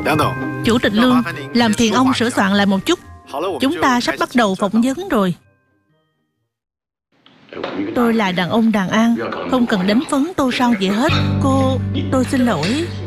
Chủ tịch Lương, làm phiền ông sửa soạn lại một chút. Chúng ta sắp bắt đầu phỏng vấn rồi. Tôi là đàn ông đàn an, không cần đánh phấn tô son gì hết. Tôi xin lỗi.